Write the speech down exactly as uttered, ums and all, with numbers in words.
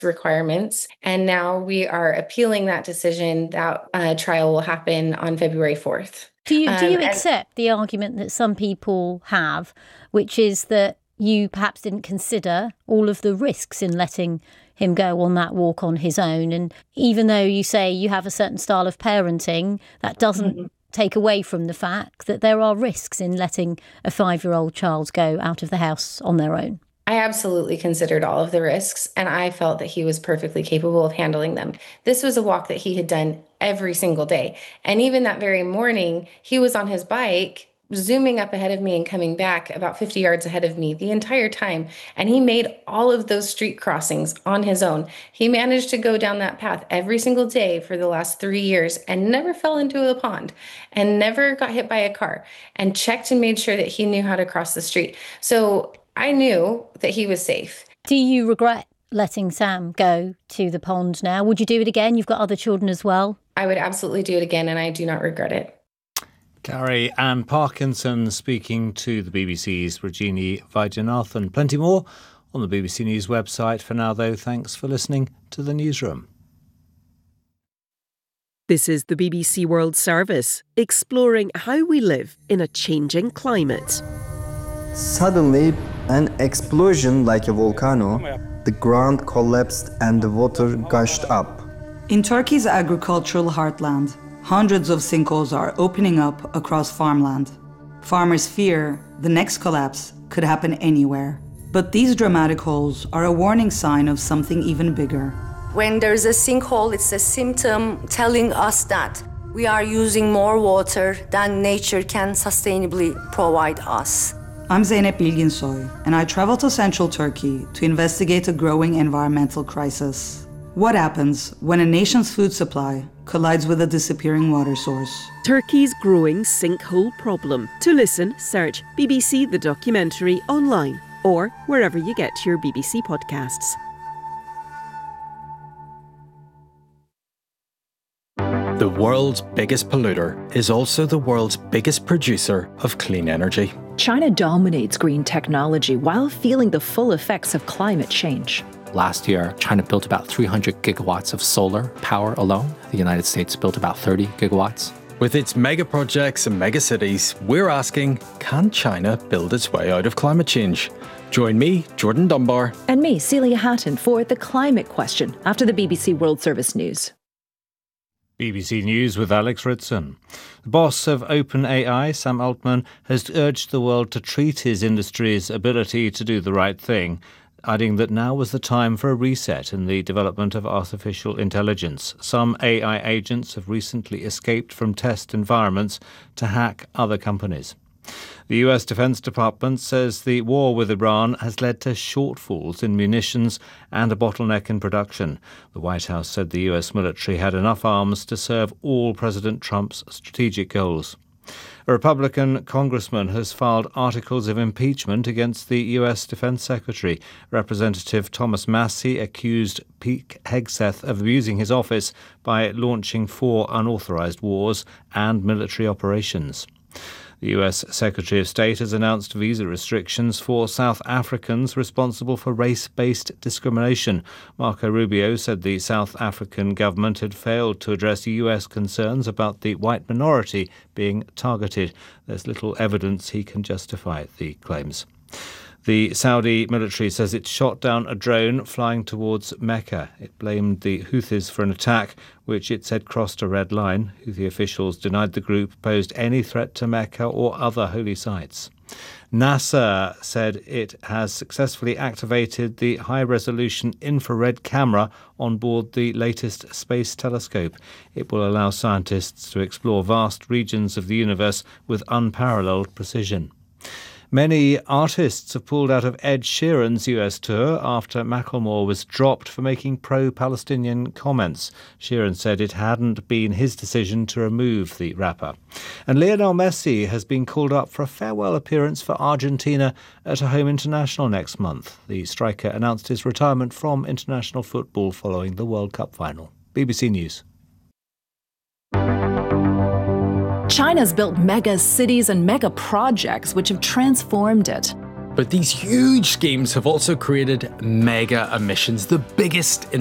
requirements. And now we are appealing that decision. That uh, trial will happen on February fourth. Do you, do you um, accept and- the argument that some people have, which is that you perhaps didn't consider all of the risks in letting him go on that walk on his own? And even though you say you have a certain style of parenting, that doesn't mm-hmm. take away from the fact that there are risks in letting a five-year-old child go out of the house on their own. I absolutely considered all of the risks, and I felt that he was perfectly capable of handling them. This was a walk that he had done every single day. And even that very morning, he was on his bike, zooming up ahead of me and coming back about fifty yards ahead of me the entire time. And he made all of those street crossings on his own. He managed to go down that path every single day for the last three years and never fell into a pond and never got hit by a car, and checked and made sure that he knew how to cross the street. So I knew that he was safe. Do you regret letting Sam go to the pond now? Would you do it again? You've got other children as well. I would absolutely do it again, and I do not regret it. Carrie Ann Parkinson speaking to the B B C's Rajini Vaidyanathan. Plenty more on the B B C News website. For now, though, thanks for listening to the Newsroom. This is the B B C World Service, exploring how we live in a changing climate. Suddenly, an explosion like a volcano, the ground collapsed and the water gushed up. In Turkey's agricultural heartland, hundreds of sinkholes are opening up across farmland. Farmers fear the next collapse could happen anywhere. But these dramatic holes are a warning sign of something even bigger. When there's a sinkhole, it's a symptom telling us that we are using more water than nature can sustainably provide us. I'm Zeynep Bilginsoy, and I travel to central Turkey to investigate a growing environmental crisis. What happens when a nation's food supply collides with a disappearing water source? Turkey's growing sinkhole problem. To listen, search B B C The Documentary online or wherever you get your B B C podcasts. The world's biggest polluter is also the world's biggest producer of clean energy. China dominates green technology while feeling the full effects of climate change. Last year, China built about three hundred gigawatts of solar power alone. The United States built about thirty gigawatts. With its mega projects and mega cities, we're asking, can China build its way out of climate change? Join me, Jordan Dunbar. And me, Celia Hatton, for The Climate Question after the B B C World Service News. B B C News with Alex Ritson. The boss of OpenAI, Sam Altman, has urged the world to treat his industry's ability to do the right thing, adding that now was the time for a reset in the development of artificial intelligence. Some A I agents have recently escaped from test environments to hack other companies. The U S Defense Department says the war with Iran has led to shortfalls in munitions and a bottleneck in production. The White House said the U S military had enough arms to serve all President Trump's strategic goals. A Republican congressman has filed articles of impeachment against the U S Defense Secretary. Representative Thomas Massie accused Pete Hegseth of abusing his office by launching four unauthorized wars and military operations. The U S Secretary of State has announced visa restrictions for South Africans responsible for race-based discrimination. Marco Rubio said the South African government had failed to address U S concerns about the white minority being targeted. There's little evidence he can justify the claims. The Saudi military says it shot down a drone flying towards Mecca. It blamed the Houthis for an attack, which it said crossed a red line. Houthi officials denied the group posed any threat to Mecca or other holy sites. NASA said it has successfully activated the high-resolution infrared camera on board the latest space telescope. It will allow scientists to explore vast regions of the universe with unparalleled precision. Many artists have pulled out of Ed Sheeran's U S tour after Macklemore was dropped for making pro-Palestinian comments. Sheeran said it hadn't been his decision to remove the rapper. And Lionel Messi has been called up for a farewell appearance for Argentina at a home international next month. The striker announced his retirement from international football following the World Cup final. B B C News. China's built mega cities and mega projects which have transformed it. But these huge schemes have also created mega emissions, the biggest in